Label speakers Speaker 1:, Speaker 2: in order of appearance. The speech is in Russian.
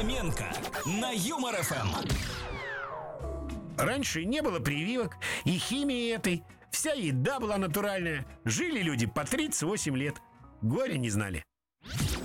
Speaker 1: Фоменко на Юмор ФМ.
Speaker 2: Раньше не было прививок и химии этой. Вся еда была натуральная. Жили люди по 38 лет. Горя не знали.